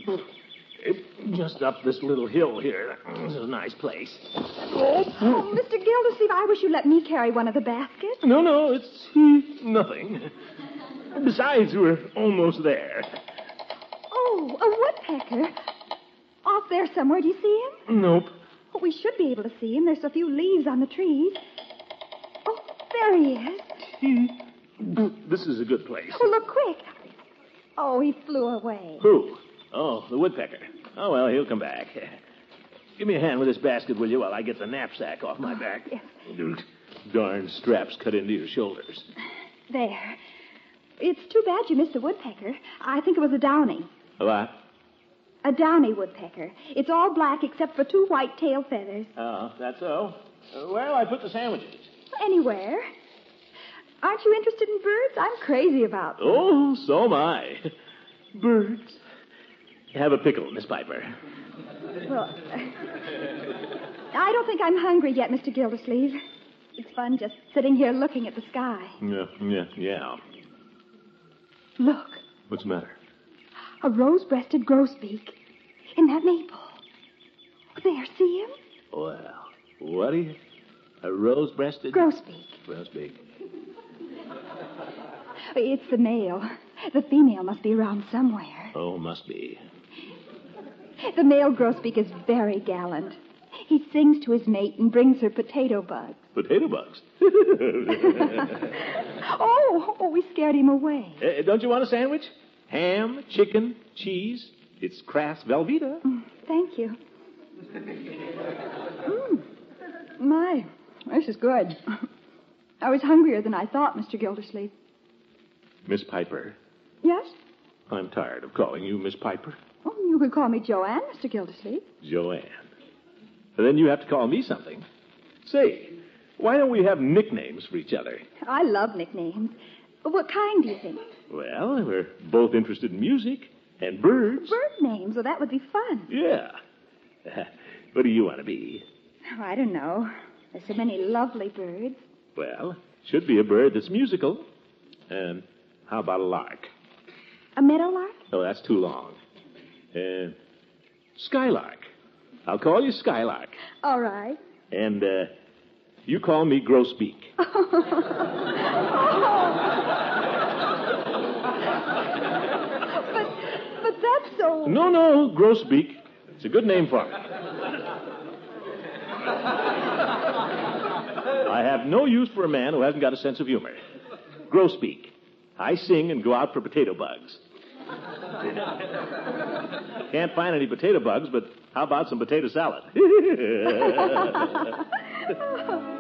Just up this little hill here. This is a nice place. Oh, Mr. Gildersleeve, I wish you'd let me carry one of the baskets. No, it's nothing. Besides, we're almost there. Oh, a woodpecker. Off there somewhere. Do you see him? Nope. Oh, we should be able to see him. There's a few leaves on the trees. Oh, there he is. This is a good place. Oh, look quick. Oh, he flew away. Who? Oh, the woodpecker. Oh, well, he'll come back. Give me a hand with this basket, will you, while I get the knapsack off my back. Yes. Darn straps cut into your shoulders. There. It's too bad you missed the woodpecker. I think it was a downy. A what? A downy woodpecker. It's all black except for 2 white tail feathers. Oh, that's so? Where'll I put the sandwiches? Anywhere. Aren't you interested in birds? I'm crazy about them. Oh, so am I. Birds. Have a pickle, Miss Piper. Well, I don't think I'm hungry yet, Mr. Gildersleeve. It's fun just sitting here looking at the sky. Yeah. Look, What's the matter? a rose-breasted grosbeak in that maple. There, see him? Well, what is it? A rose-breasted? Grosbeak. Grosbeak. It's the male. The female must be around somewhere. Oh, must be. The male grosbeak is very gallant. He sings to his mate and brings her potato bugs. Potato bugs? Oh, we scared him away. Don't you want a sandwich? Ham, chicken, cheese. It's Kraft's Velveeta. Thank you. My, this is good. I was hungrier than I thought, Mr. Gildersleeve. Miss Piper, Yes? I'm tired of calling you Miss Piper. Oh, you could call me Joanne, Mr. Gildersleeve. Joanne. Then you have to call me something. Say, why don't we have nicknames for each other? I love nicknames. What kind do you think? Well, we're both interested in music and birds. Bird names. Well, that would be fun. Yeah. What do you want to be? Oh, I don't know. There's so many lovely birds. Well, should be a bird that's musical. How about a lark? A meadowlark? Oh, that's too long. Skylark. I'll call you Skylark. All right. And, you call me Grosbeak. But that's so... No, Grosbeak. It's a good name for me. I have no use for a man who hasn't got a sense of humor. Grosbeak. I sing and go out for potato bugs. Can't find any potato bugs, but how about some potato salad?